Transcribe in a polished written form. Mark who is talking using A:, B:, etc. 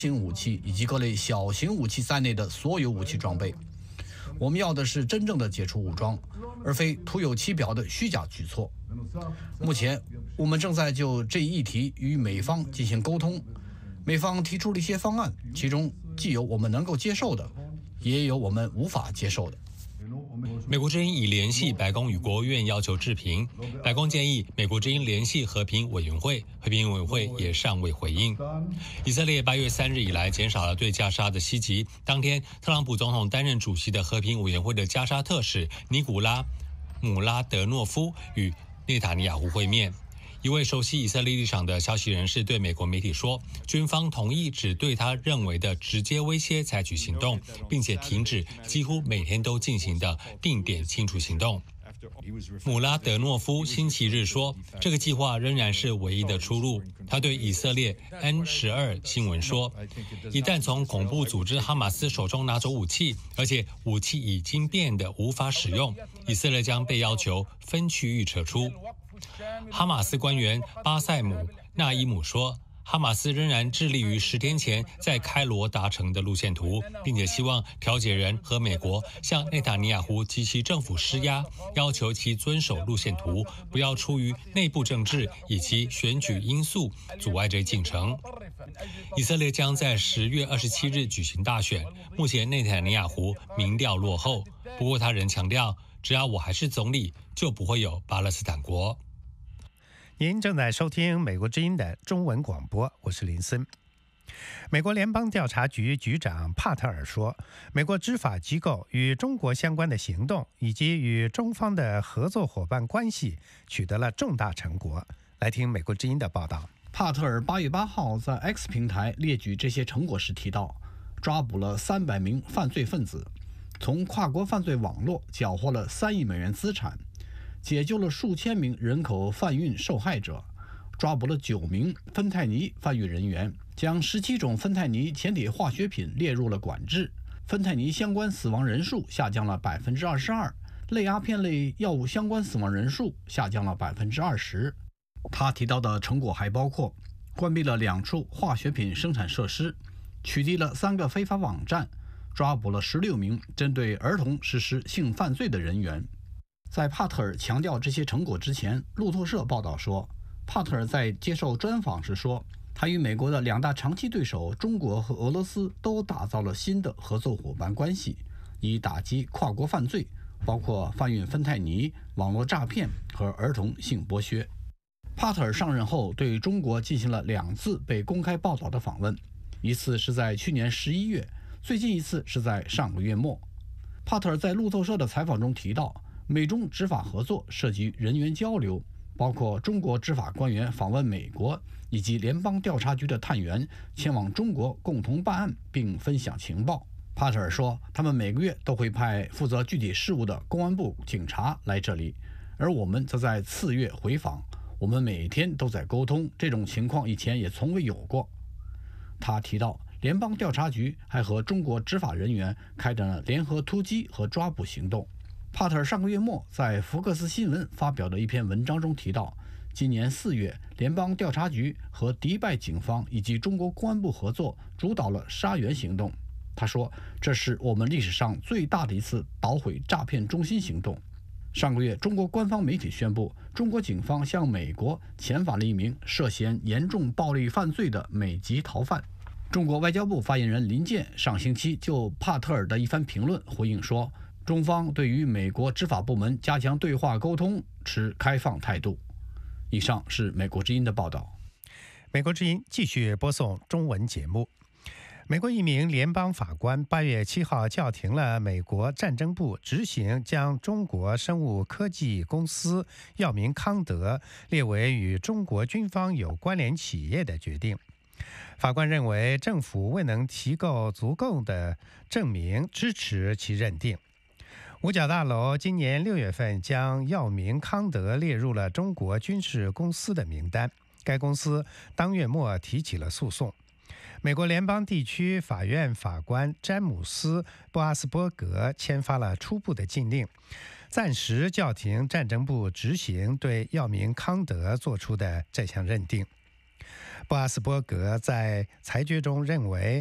A: 型武器以及各类小型武器在内的所有武器装备。我们要的是真正的解除武装，而非徒有其表的虚假举措。目前，我们正在就这一议题与美方进行沟通。美方提出了一些方案，其中既有我们能够接受的，也有我们无法接受的。
B: 美国之音已联系白宫与国务院要求置评，白宫建议美国之音联系和平委员会，和平委员会也尚未回应。以色列8月3日以来减少了对加沙的袭击。当天，特朗普总统担任主席的和平委员会的加沙特使尼古拉·姆拉德诺夫与内塔尼亚胡会面。一位熟悉以色列立场的消息人士对美国媒体说，军方同意只对他认为的直接威胁采取行动，并且停止几乎每天都进行的定点清除行动。姆拉德诺夫星期日说，这个计划仍然是唯一的出路。他对以色列 N12 新闻说，一旦从恐怖组织哈马斯手中拿走武器，而且武器已经变得无法使用，以色列将被要求分区域撤出。哈马斯官员巴塞姆·纳伊姆说，哈马斯仍然致力于10天前在开罗达成的路线图，并且希望调解人和美国向内塔尼亚胡及其政府施压，要求其遵守路线图，不要出于内部政治以及选举因素阻碍这进程。以色列将在10月27日举行大选，目前内塔尼亚胡民调落后，不过他仍强调，只要我还是总理，就不会有巴勒斯坦国。
C: 您正在收听美国之音的中文广播，我是林森。美国联邦调查局局长帕特尔说，美国执法机构与中国相关的行动以及与中方的合作伙伴关系取得了重大成果。来听美国之音的报道。
A: 帕特尔8月8号在 X 平台列举这些成果时提到，抓捕了300名犯罪分子，从跨国犯罪网络缴获了3亿美元资产，解救了数千名人口贩运受害者，抓捕了9名芬太尼贩运人员，将17种芬太尼前体化学品列入了管制，芬太尼相关死亡人数下降了22%，类阿片类药物相关死亡人数下降了20%。他提到的成果还包括关闭了2处化学品生产设施，取缔了3个非法网站，抓捕了16名针对儿童实施性犯罪的人员。在帕特尔强调这些成果之前，路透社报道说，帕特尔在接受专访时说，他与美国的2大长期对手中国和俄罗斯都打造了新的合作伙伴关系，以打击跨国犯罪，包括贩运芬太尼、网络诈骗和儿童性剥削。帕特尔上任后对中国进行了2次被公开报道的访问，一次是在去年11月，最近一次是在上个月末。帕特尔在路透社的采访中提到，美中执法合作涉及人员交流，包括中国执法官员访问美国，以及联邦调查局的探员前往中国共同办案并分享情报。帕特尔说，他们每个月都会派负责具体事务的公安部警察来这里，而我们则在次月回访。我们每天都在沟通，这种情况以前也从未有过。他提到，联邦调查局还和中国执法人员开展了联合突击和抓捕行动。帕特尔上个月末在福克斯新闻发表的一篇文章中提到，今年4月，联邦调查局和迪拜警方以及中国公安部合作主导了沙源行动。他说，这是我们历史上最大的一次捣毁诈骗中心行动。上个月，中国官方媒体宣布，中国警方向美国遣返了一名涉嫌严重暴力犯罪的美籍逃犯。中国外交部发言人林健上星期就帕特尔的一番评论回应说，中方对于美国执法部门加强对话沟通持开放态度。以上是美国之音的报道。
C: 美国之音继续播送中文节目。美国一名联邦法官8月7号叫停了美国战争部执行将中国生物科技公司药明康德列为与中国军方有关联企业的决定。法官认为政府未能提供足够的证明支持其认定。五角大楼今年6月份将药明康德列入了中国军事公司的名单，该公司当月末提起了诉讼。美国联邦地区法院法官詹姆斯·布阿斯伯格签发了初步的禁令，暂时叫停战争部执行对药明康德做出的这项认定。 布阿斯伯格在裁决中认为，